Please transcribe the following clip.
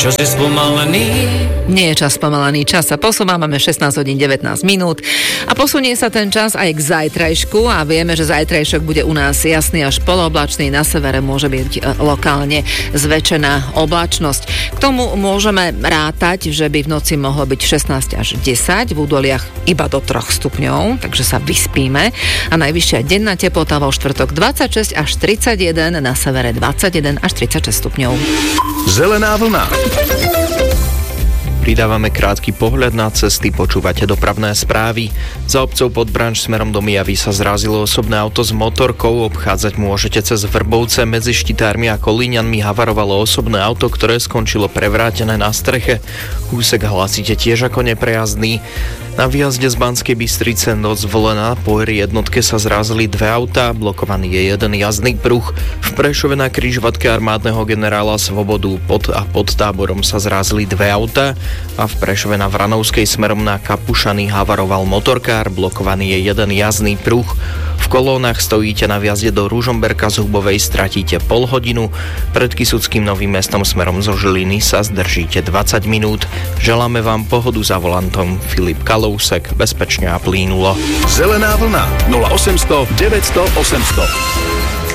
Čo si spomalený? Nie je čas spomalený, čas sa posúva, máme 16 hodín 19 minút a posunie sa ten čas aj k zajtrajšku a vieme, že zajtrajšok bude u nás jasný až polooblačný, na severe môže byť lokálne zväčšená oblačnosť. K tomu môžeme rátať, že by v noci mohlo byť 16 až 10, v údoliach iba do 3 stupňov, takže sa vyspíme a najvyššia denná teplota vo štvrtok 26 až 31, na severe 21 až 36 stupňov. Zelená vlna. Pridávame krátky pohľad na cesty, počúvate dopravné správy. Za obcov Podbranč smerom do Mijavy sa zrazilo osobné auto s motorkou, obchádzať môžete cez Vrbovce, medzi Štitármi a Kolíňanmi havarovalo osobné auto, ktoré skončilo prevrátené na streche. Úsek hlásite tiež ako neprejazdný. Na výjazde z Banskej Bystrice do Zvolena po R1 sa zrazili 2 autá, blokovaný je jeden jazdný pruh. V Prešove na križovatke armádneho generála Svobodu pod táborom sa zrazili 2 autá a v Prešove na Vranovskej smerom na Kapušany havaroval motorkár, blokovaný je jeden jazdný pruh. V kolónach stojíte na výjazde do Ružomberka z Hubovej, stratíte pol hodinu. Pred Kysuckým Novým Mestom smerom zo Žiliny sa zdržíte 20 minút. Želáme vám pohodu za volantom. Filip Kalousek, bezpečne a plynulo. Zelená vlna 0800 900 800.